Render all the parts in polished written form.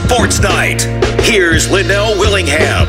Sports Night. Here's Linnell Willingham.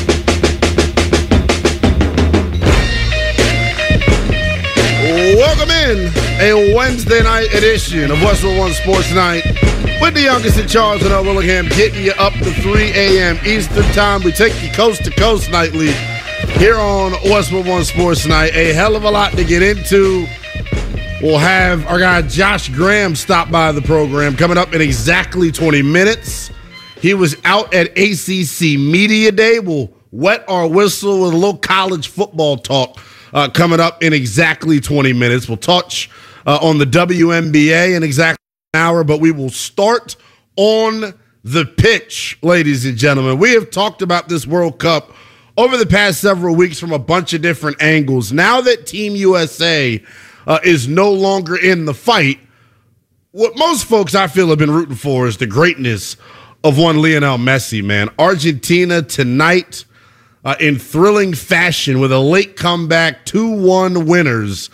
Welcome in a Wednesday night edition of Westwood One Sports Night with the youngest in charge, Linnell Willingham, getting you up to 3 a.m. Eastern Time. We take you coast to coast nightly here on Westwood One Sports Night. A hell of a lot to get into. We'll have our guy Josh Graham stop by the program coming up in exactly 20 minutes. He was out at ACC Media Day. We'll wet our whistle with a little college football talk coming up in exactly 20 minutes. We'll touch on the WNBA in exactly an hour, but we will start on the pitch, ladies and gentlemen. We have talked about this World Cup over the past several weeks from a bunch of different angles. Now that Team USA is no longer in the fight, what most folks I feel have been rooting for is the greatness of one Lionel Messi, man. Argentina tonight in thrilling fashion with a late comeback, 2-1 winners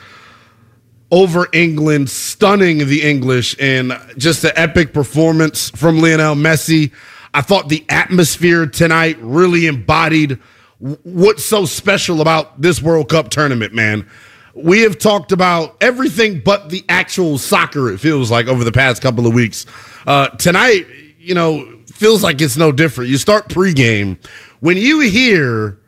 over England, stunning the English, and just an epic performance from Lionel Messi. I thought the atmosphere tonight really embodied what's so special about this World Cup tournament, man. We have talked about everything but the actual soccer, it feels like, over the past couple of weeks. Tonight, feels like it's no different. You start pregame. When you hear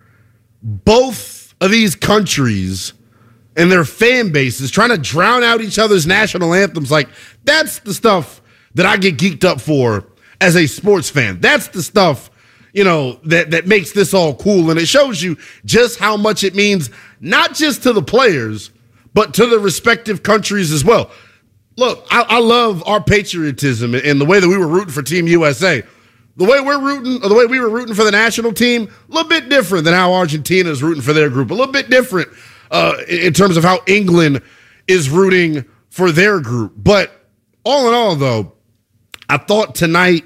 both of these countries and their fan bases trying to drown out each other's national anthems, like, that's the stuff that I get geeked up for as a sports fan. That's the stuff, that makes this all cool. And it shows you just how much it means, not just to the players, but to the respective countries as well. Look, I love our patriotism and the way that we were rooting for Team USA. The way we were rooting for the national team, a little bit different than how Argentina is rooting for their group. A little bit different in terms of how England is rooting for their group. But all in all, though, I thought tonight,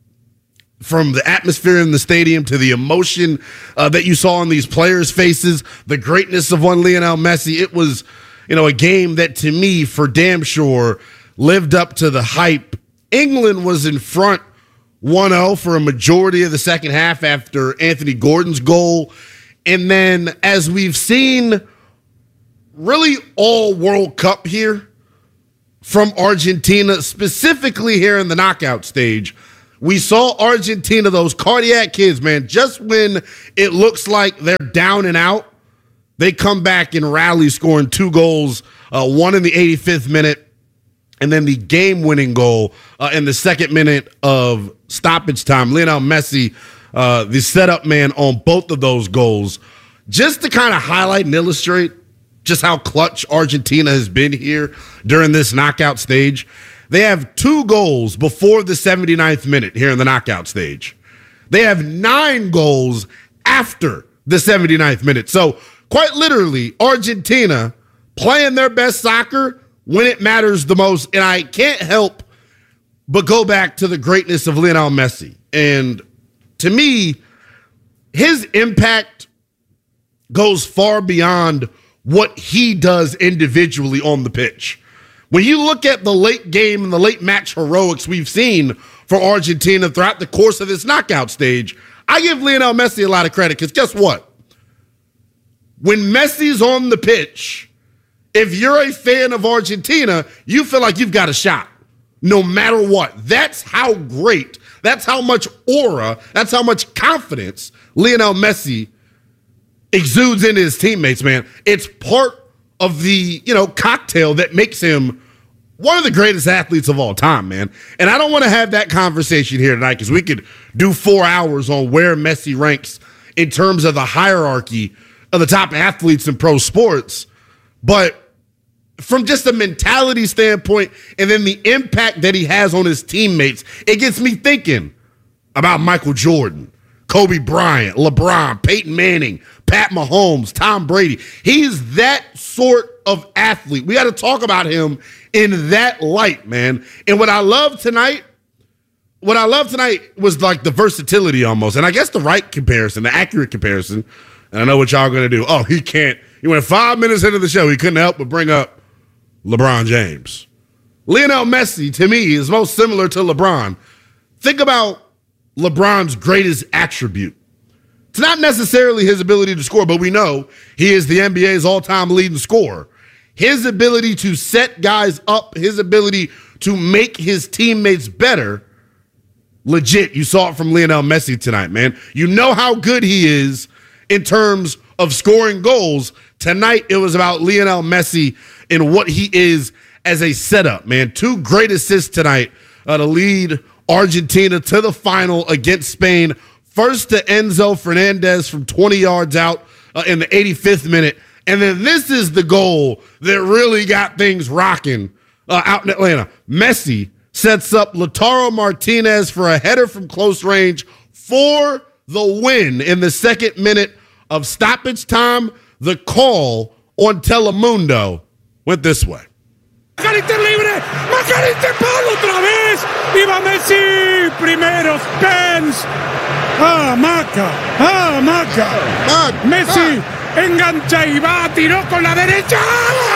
from the atmosphere in the stadium to the emotion that you saw on these players' faces, the greatness of one Lionel Messi, it was, a game that, to me, for damn sure, lived up to the hype. England was in front 1-0 for a majority of the second half after Anthony Gordon's goal. And then, as we've seen really all World Cup here from Argentina, specifically here in the knockout stage, we saw Argentina, those cardiac kids, man, just when it looks like they're down and out, they come back and rally, scoring 2 goals, one in the 85th minute, and then the game-winning goal in the second minute of stoppage time. Lionel Messi, the setup man on both of those goals. Just to kind of highlight and illustrate just how clutch Argentina has been here during this knockout stage, they have 2 goals before the 79th minute here in the knockout stage. They have 9 goals after the 79th minute. So, quite literally, Argentina playing their best soccer when it matters the most. And I can't help but go back to the greatness of Lionel Messi. And to me, his impact goes far beyond what he does individually on the pitch. When you look at the late game and the late match heroics we've seen for Argentina throughout the course of this knockout stage, I give Lionel Messi a lot of credit, because guess what? When Messi's on the pitch, if you're a fan of Argentina, you feel like you've got a shot no matter what. That's how great, that's how much aura, that's how much confidence Lionel Messi exudes into his teammates, man. It's part of the, cocktail that makes him one of the greatest athletes of all time, man. And I don't want to have that conversation here tonight, because we could do 4 hours on where Messi ranks in terms of the hierarchy of the top athletes in pro sports. But from just a mentality standpoint and then the impact that he has on his teammates, it gets me thinking about Michael Jordan, Kobe Bryant, LeBron, Peyton Manning, Pat Mahomes, Tom Brady. He's that sort of athlete. We got to talk about him in that light, man. And what I love tonight was like the versatility almost. And I guess the right comparison, the accurate comparison, and I know what y'all are going to do. Oh, he went 5 minutes into the show. He couldn't help but bring up LeBron James. Lionel Messi, to me, is most similar to LeBron. Think about LeBron's greatest attribute. It's not necessarily his ability to score, but we know he is the NBA's all-time leading scorer. His ability to set guys up, his ability to make his teammates better, legit. You saw it from Lionel Messi tonight, man. You know how good he is in terms of scoring goals. Tonight, it was about Lionel Messi and what he is as a setup, man. 2 great assists tonight to lead Argentina to the final against Spain. First to Enzo Fernandez from 20 yards out in the 85th minute. And then this is the goal that really got things rocking out in Atlanta. Messi sets up Lautaro Martinez for a header from close range for the win in the 2nd minute of stoppage time. The call on Telemundo went this way. Macalister libre, Macalister palo otra vez, y va Messi, primero Spence, Maca, Messi engancha y va, tiró con la derecha.